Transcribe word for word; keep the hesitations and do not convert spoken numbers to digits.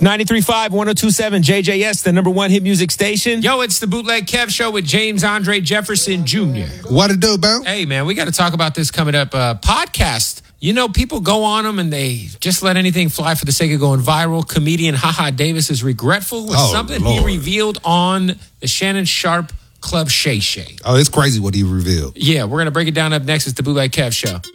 ninety-three point five, one oh two point seven J J S, the number one hit music station. Yo, it's the Bootleg Kev Show with James Andre Jefferson Junior What it do, bro? Hey, man, we got to talk about this coming up. Uh, podcast. You know, people go on them and they just let anything fly for the sake of going viral. Comedian HaHa Davis is regretful with Oh, something Lord. he revealed on the Shannon Sharp Club Shay Shay. Oh, it's crazy what he revealed. Yeah, we're going to break it down up next. It's the Bootleg Kev Show.